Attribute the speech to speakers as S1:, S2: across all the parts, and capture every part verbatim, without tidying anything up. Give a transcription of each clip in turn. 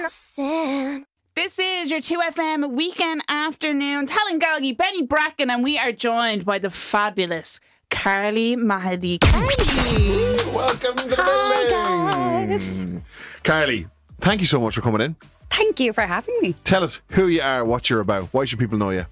S1: This is your two F M weekend afternoon. Helen Galgi, Benny Bracken, and we are joined by the fabulous Carly Mahady. Carly!
S2: Welcome to the
S1: Hi,
S2: building.
S1: guys.
S2: Carly, thank you so much for coming in.
S3: Thank you for having me.
S2: Tell us who you are, what you're about. Why should people know you?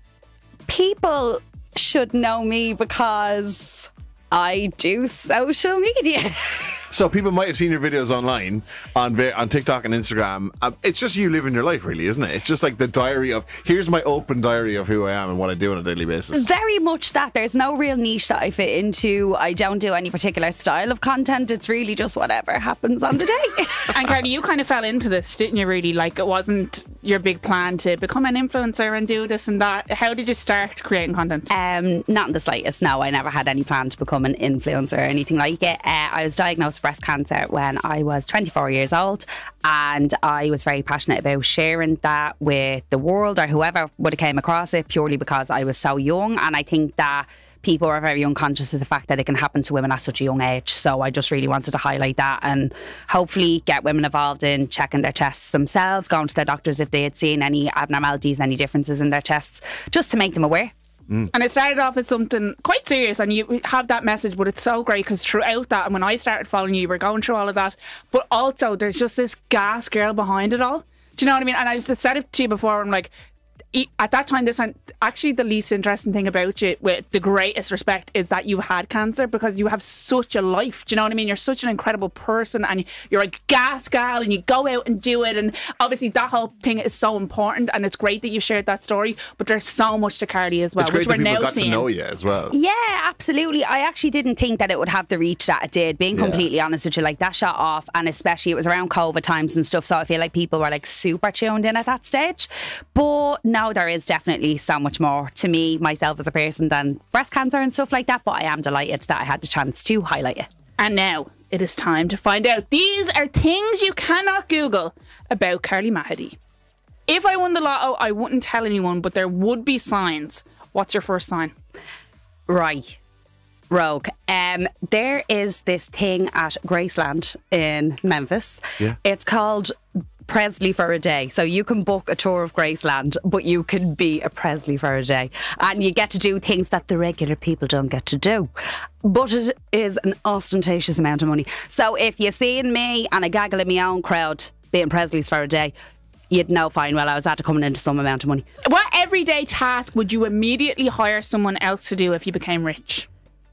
S3: People should know me because I do social media.
S2: So people might have seen your videos online on vi- on TikTok and Instagram. Um, it's just you living your life, really, isn't it? It's just like the diary of, here's my open diary of who I am and what I do on a daily basis.
S3: Very much that. There's no real niche that I fit into. I don't do any particular style of content. It's really just whatever happens on the day.
S1: And Carly, you kind of fell into this, didn't you, really? Like, it wasn't your big plan to become an influencer and do this and that. How did you start creating content?
S3: Um, not in the slightest. No, I never had any plan to become an influencer or anything like it. Uh, I was diagnosed with breast cancer when I was twenty-four years old, and I was very passionate about sharing that with the world or whoever would have came across it, purely because I was so young. And I think that people are very unconscious of the fact that it can happen to women at such a young age. So I just really wanted to highlight that and hopefully get women involved in checking their chests themselves, going to their doctors if they had seen any abnormalities, any differences in their chests, just to make them aware.
S1: Mm. And it started off as something quite serious, and you have that message, but it's so great because throughout that, and when I started following you, you were going through all of that, but also there's just this gas girl behind it all. Do you know what I mean? And I said it to you before, I'm like, at that time, this time, actually the least interesting thing about you, with the greatest respect, is that you had cancer, because you have such a life. Do you know what I mean? You're such an incredible person, and you're a gas gal, and you go out and do it, and obviously that whole thing is so important, and it's great that you shared that story, but there's so much to Carly as well,
S2: it's great
S1: which
S2: that
S1: we're
S2: people
S1: now
S2: got
S1: seeing.
S2: to know you as well.
S3: Yeah, absolutely. I actually didn't think that it would have the reach that it did, being
S2: Yeah.
S3: completely honest with you. Like, that shot off, and especially it was around COVID times and stuff, so I feel like people were like super tuned in at that stage. But no, there is definitely so much more to me, myself as a person, than breast cancer and stuff like that, but I am delighted that I had the chance to highlight it.
S1: And now it is time to find out. These are things you cannot Google about Carly Mahady. If I won the lotto, I wouldn't tell anyone, but there would be signs. What's your first sign?
S3: Right. Rogue. Um, there is this thing at Graceland in Memphis.
S2: Yeah.
S3: It's called Presley for a day. So you can book a tour of Graceland, but you can be a Presley for a day, and you get to do things that the regular people don't get to do. But it is an ostentatious amount of money. So if you're seeing me and a gaggle of my own crowd being Presleys for a day, you'd know fine well I was after coming into some amount of money.
S1: What everyday task would you immediately hire someone else to do if you became rich?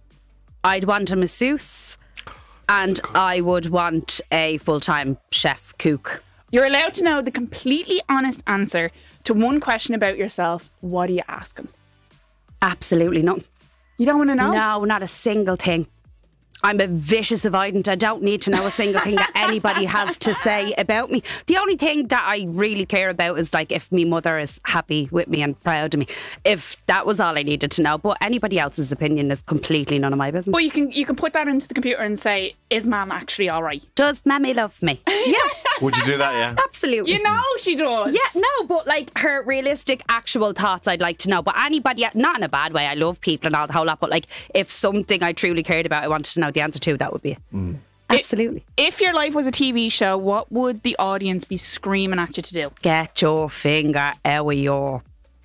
S3: I'd want a masseuse, and I would want a full-time chef cook.
S1: You're allowed to know the completely honest answer to one question about yourself. What do you ask them?
S3: Absolutely none.
S1: You don't want to know?
S3: No, not a single thing. I'm a vicious avoidant. I don't need to know a single thing that anybody has to say about me. The only thing that I really care about is like if my mother is happy with me and proud of me. If that was all I needed to know. But anybody else's opinion is completely none of my business.
S1: Well, you can you can put that into the computer and say, is Mum actually all right?
S3: Does Mammy love me? Yeah.
S2: Would you do that, yeah?
S3: Absolutely.
S1: You know she does.
S3: Yeah, no, but like her realistic, actual thoughts I'd like to know. But anybody, not in a bad way, I love people and all the whole lot, but like if something I truly cared about, I wanted to know the answer to, that would be it. Mm. Absolutely.
S1: If your life was a T V show, what would the audience be screaming at you to do?
S3: Get your finger out of your...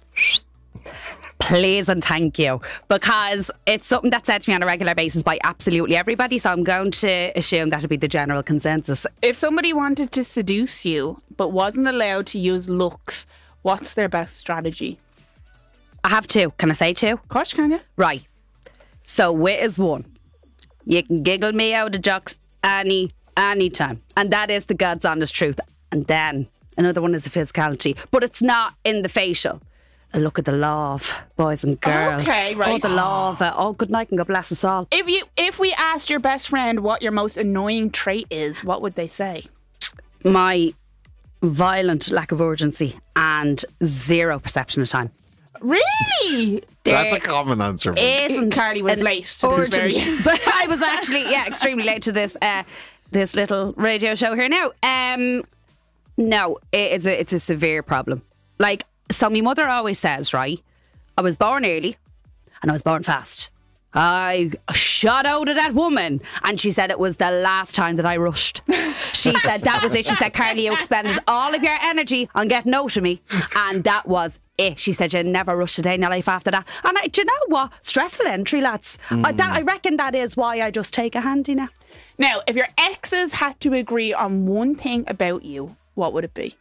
S3: Please and thank you, because it's something that's said to me on a regular basis by absolutely everybody, so I'm going to assume that'll be the general consensus.
S1: If somebody wanted to seduce you but wasn't allowed to use looks, what's their best strategy?
S3: I have two. Can I say two?
S1: Of course, can you?
S3: Right. So wit is one. You can giggle me out of jokes any any time, and that is the God's honest truth. And then another one is the physicality, but it's not in the facial. A look at the love, boys and girls.
S1: Okay, right.
S3: Oh, the love. Uh, oh, good night and God bless us all.
S1: If you if we asked your best friend what your most annoying trait is, what would they say?
S3: My violent lack of urgency and zero perception of time.
S1: Really?
S2: That's a common answer.
S3: Isn't
S1: Carly was
S3: an
S1: late to this
S3: urgent,
S1: very-
S3: but I was actually yeah extremely late to this uh, this little radio show here now. Um, no, it's a it's a severe problem. Like, so my mother always says, right, I was born early and I was born fast. I shot out at that woman. And she said it was the last time that I rushed. She said that was it. She said, Carly, you expended all of your energy on getting out of me. And that was it. She said, you never rushed a day in your life after that. And I, do you know what? Stressful entry, lads. Mm. I, that, I reckon that is why I just take a handy now.
S1: Now, if your exes had to agree on one thing about you, what would it be?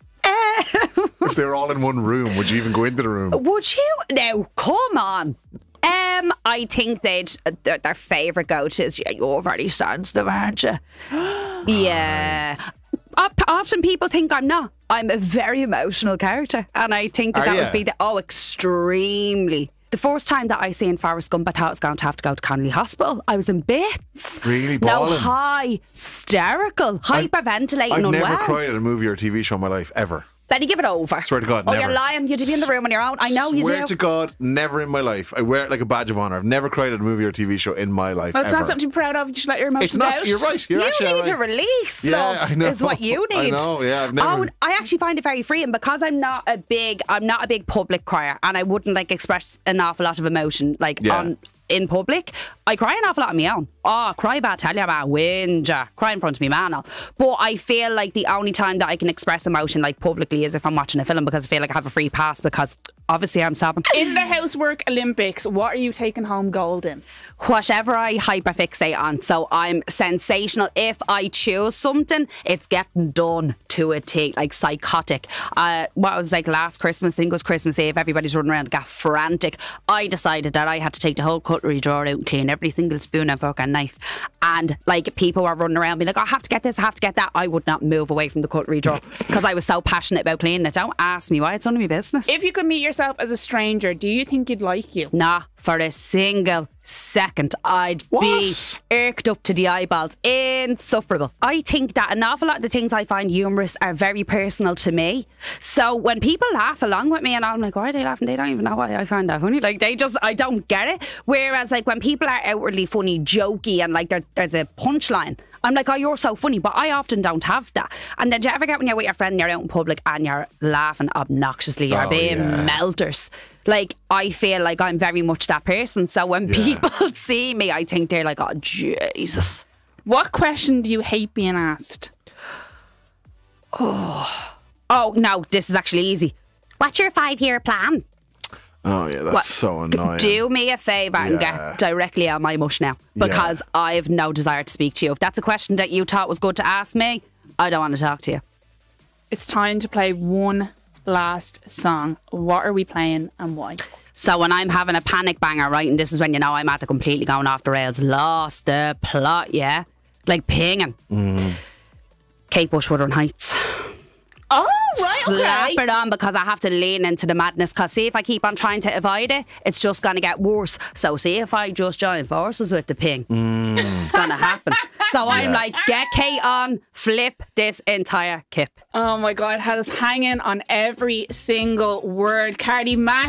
S2: If they were all in one room, would you even go into the room?
S3: Would you? No, come on. Um, I think they'd their, their favourite go-to is, yeah, you're very sensitive, aren't you? Yeah. Often people think I'm not. I'm a very emotional character, and I think that,
S2: Are
S3: that
S2: you?
S3: would be the oh, extremely. The first time that I seen Forrest Gump, I thought I was going to have to go to Connolly Hospital. I was in bits.
S2: Really
S3: No,
S2: balling?
S3: high, hysterical, hyperventilating,
S2: I've
S3: unwell.
S2: never cried at a movie or T V show in my life, ever.
S3: Betty, give it over.
S2: Swear to God,
S3: Oh,
S2: never.
S3: you're lying. You'd be in the room on your own. I know you
S2: Swear
S3: do.
S2: to God, never in my life. I wear it like a badge of honour. I've never cried at a movie or T V show in my life,
S1: Well, it's
S2: ever.
S1: not something to be proud of. You should let your emotions
S2: It's not.
S1: out.
S2: You're right. You're
S3: you
S2: actually
S3: need
S2: right.
S3: a release,
S2: Yeah,
S3: love,
S2: I know.
S3: is what you
S2: I
S3: need.
S2: know, yeah, I've never-
S3: Oh, I actually find it very freeing because I'm not a big, I'm not a big public crier, and I wouldn't like express an awful lot of emotion like
S2: Yeah.
S3: on in public. I cry an awful lot on my own. Oh, cry bad, tell you about whinger, cry in front of me man. all. But I feel like the only time that I can express emotion like publicly is if I'm watching a film, because I feel like I have a free pass because obviously I'm sobbing.
S1: In the Housework Olympics, what are you taking home gold in?
S3: Whatever I hyperfixate on. So I'm sensational. If I choose something, it's getting done to a T, like psychotic. Uh, what was like last Christmas, I think it was Christmas Eve, everybody's running around, got frantic. I decided that I had to take the whole cutlery drawer out and clean every single spoon and fork and knife. And like people were running around being like, oh, I have to get this, I have to get that. I would not move away from the cutlery drawer because I was so passionate about cleaning it. Don't ask me why, it's none of my business.
S1: If you could meet yourself as a stranger, do you think you'd like you?
S3: Nah, for a single second, I'd
S2: What?
S3: be irked up to the eyeballs. Insufferable. I think that an awful lot of the things I find humorous are very personal to me. So when people laugh along with me and I'm like, why are they laughing? They don't even know why I find that funny. Like, they just, I don't get it. Whereas, like, when people are outwardly funny, jokey, and like there, there's a punchline, I'm like, oh, you're so funny, but I often don't have that. And then do you ever get when you're with your friend and you're out in public and you're laughing obnoxiously, you're
S2: Oh,
S3: being
S2: yeah.
S3: melters? Like, I feel like I'm very much that person. So when
S2: Yeah.
S3: people see me, I think they're like, oh, Jesus.
S1: What question do you hate being asked?
S3: Oh, no, this is actually easy. What's your five-year plan?
S2: Oh, yeah, that's
S3: What-
S2: so annoying.
S3: Do me a favour and
S2: Yeah.
S3: get directly on my mush now, because I have no desire to speak to you. If that's a question that you thought was good to ask me, I don't want to talk to you.
S1: It's time to play one last song. What are we playing and why?
S3: So when I'm having a panic banger, right, and this is when you know I'm at the completely going off the rails, lost the plot, yeah? Like pinging.
S2: Mm.
S3: Kate Bush, Wuthering Heights.
S1: Oh, right,
S3: Slap
S1: okay.
S3: it on, because I have to lean into the madness. Because see, if I keep on trying to avoid it, it's just going to get worse. So see, if I just join forces with the ping, it's going to happen. So I'm
S2: Yeah.
S3: like, get Kate on, flip this entire kip.
S1: Oh my God, had us hanging on every single word. Cardi, Matt